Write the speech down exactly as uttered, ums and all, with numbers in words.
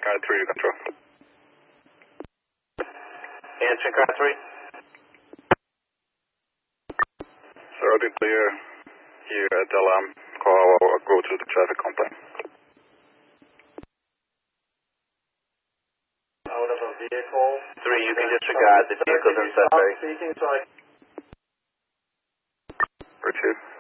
Car three, control. Answering car three. So I did clear here at the alarm call. I'll go to the traffic complaint. Out of a vehicle. Three, you can disregard the vehicles in Sudbury. Speaking, so I Richard.